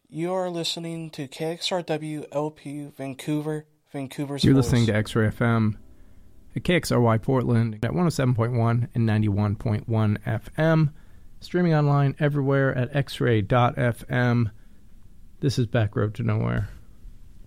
You are listening to KXRW LP Vancouver, Vancouver's You're Voice. listening to X-Ray FM at KXRY Portland at 107.1 and 91.1 FM. Streaming online everywhere at xray.fm. This is Back Road to Nowhere.